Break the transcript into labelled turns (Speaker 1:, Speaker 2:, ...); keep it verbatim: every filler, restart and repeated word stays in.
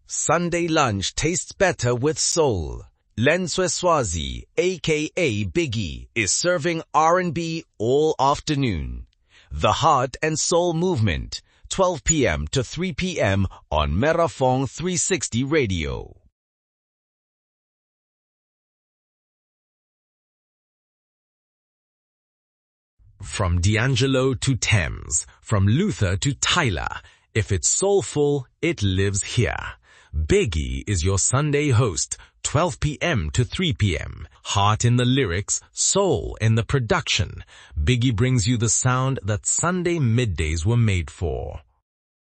Speaker 1: Sunday lunch tastes better with soul. Lenswe Swazi, aka Biggie, is serving R and B all afternoon. The Heart and Soul Movement, twelve p m to three p m on Merafong three sixty Radio. From D'Angelo to Thames, from Luther to Tyler, if it's soulful, it lives here. Biggie is your Sunday host, twelve p m to three p m Heart in the lyrics, soul in the production. Biggie brings you the sound that Sunday middays were made for.